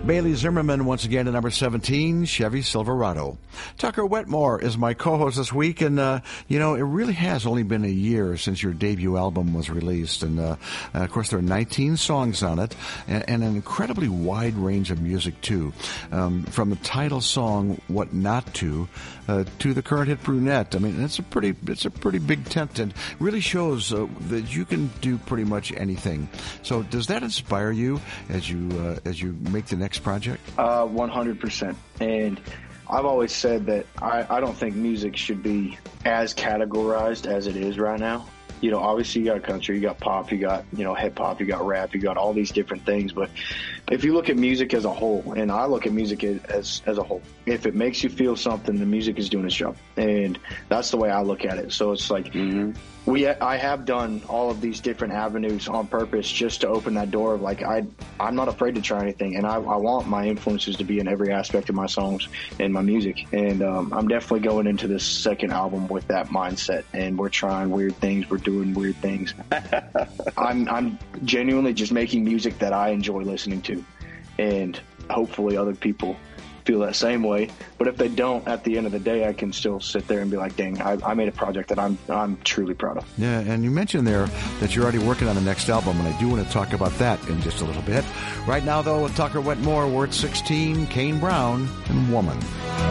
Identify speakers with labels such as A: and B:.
A: Bailey Zimmerman once again at number 17, Chevy Silverado. Tucker Wetmore is my co-host this week, and it really has only been a year since your debut album was released, and of course there are 19 songs on it, and an incredibly wide range of music too, from the title song "What Not to" to the current hit "Brunette." I mean, it's a pretty big tent, and really shows that you can do pretty much anything. So, does that inspire you as you make the next project?
B: 100%. And I've always said that I don't think music should be as categorized as it is right now. Obviously you got country, you got pop, you got, hip hop, you got rap, you got all these different things. But if you look at music as a whole, and I look at music as a whole, if it makes you feel something, the music is doing its job. And that's the way I look at it. So it's like, I have done all of these different avenues on purpose just to open that door of like, I'm not afraid to try anything. And I want my influences to be in every aspect of my songs and my music. And I'm definitely going into this second album with that mindset. And we're trying weird things. We're doing weird things. I'm genuinely just making music that I enjoy listening to. And hopefully other people feel that same way. But if they don't, at the end of the day, I can still sit there and be like, dang, I made a project that I'm truly proud of.
A: Yeah, and you mentioned there that you're already working on the next album, and I do want to talk about that in just a little bit. Right now, though, with Tucker Wetmore, we're at 16, Kane Brown, and Woman.